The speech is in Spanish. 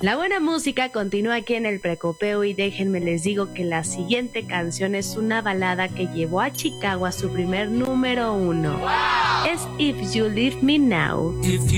La buena música continúa aquí en el Precopeo y déjenme les digo que la siguiente canción es una balada que llevó a Chicago a su primer número 1. ¡Wow! Es If You Leave Me Now.